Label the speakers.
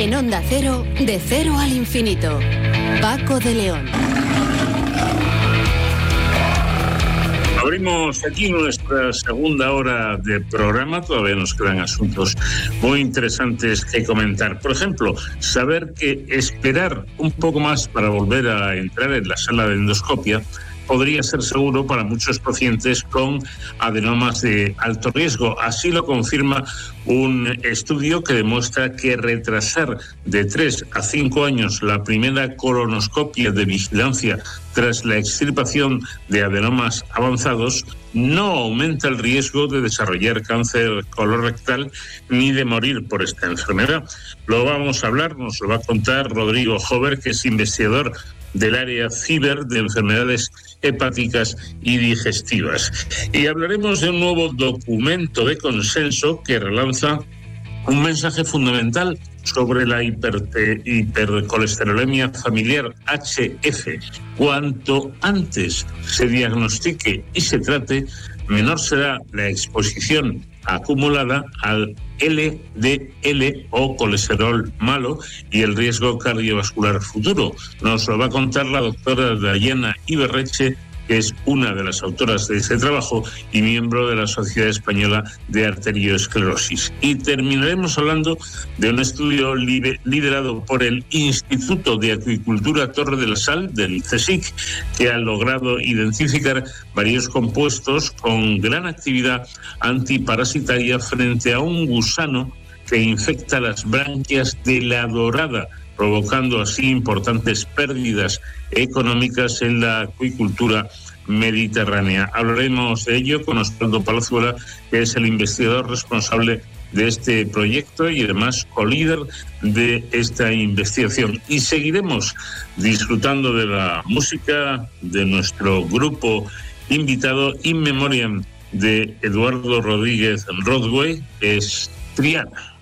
Speaker 1: En Onda Cero, de cero al infinito. Paco de León.
Speaker 2: Abrimos aquí nuestra segunda hora de programa. Todavía nos quedan asuntos muy interesantes que comentar. Por ejemplo, saber que esperar un poco más para volver a entrar en la sala de endoscopia podría ser seguro para muchos pacientes con adenomas de alto riesgo. Así lo confirma un estudio que demuestra que retrasar de 3 a 5 años la primera colonoscopia de vigilancia tras la extirpación de adenomas avanzados no aumenta el riesgo de desarrollar cáncer colorectal ni de morir por esta enfermedad. Lo vamos a hablar, nos lo va a contar Rodrigo Jover, que es investigador del área CIBER de enfermedades hepáticas y digestivas. Y hablaremos de un nuevo documento de consenso que relanza un mensaje fundamental sobre la hipercolesterolemia familiar HF. Cuanto antes se diagnostique y se trate, menor será la exposición acumulada al LDL o colesterol malo y el riesgo cardiovascular futuro. Nos lo va a contar la doctora Dayana Iberreche, que es una de las autoras de este trabajo y miembro de la Sociedad Española de Arteriosclerosis. Y terminaremos hablando de un estudio liderado por el Instituto de Acuicultura Torre de la Sal, del CSIC, que ha logrado identificar varios compuestos con gran actividad antiparasitaria frente a un gusano que infecta las branquias de la dorada, provocando así importantes pérdidas económicas en la acuicultura mediterránea. Hablaremos de ello con Osvaldo Palazuela, que es el investigador responsable de este proyecto y además colíder de esta investigación. Y seguiremos disfrutando de la música de nuestro grupo invitado In Memoriam de Eduardo Rodríguez Rodway, que es Triana.